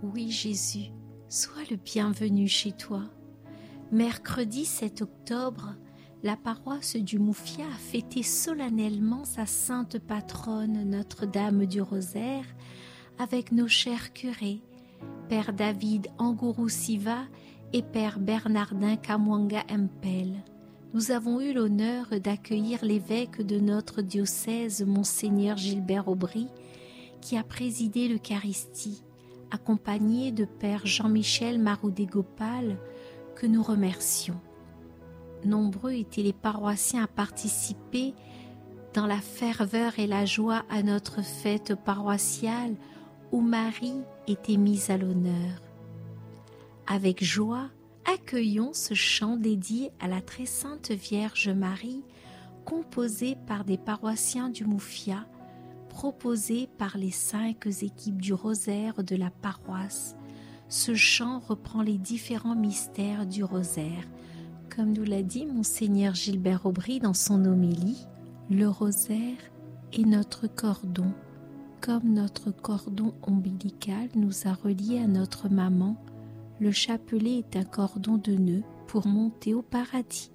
Oui Jésus, sois le bienvenu chez toi. Mercredi 7 octobre, la paroisse du Moufia a fêté solennellement sa sainte patronne Notre-Dame du Rosaire avec nos chers curés, Père David Angourou-Siva et Père Bernardin Kamwanga Mpel. Nous avons eu l'honneur d'accueillir l'évêque de notre diocèse, Monseigneur Gilbert Aubry, qui a présidé l'Eucharistie, accompagné de Père Jean-Michel Maroudé-Gopal, que nous remercions. Nombreux étaient les paroissiens à participer dans la ferveur et la joie à notre fête paroissiale où Marie était mise à l'honneur. Avec joie, accueillons ce chant dédié à la très sainte Vierge Marie, composé par des paroissiens du Moufia, proposé par les 5 équipes du rosaire de la paroisse. Ce chant reprend les différents mystères du rosaire. Comme nous l'a dit Monseigneur Gilbert Aubry dans son homélie, le rosaire est notre cordon. Comme notre cordon ombilical nous a reliés à notre maman, le chapelet est un cordon de nœuds pour monter au paradis.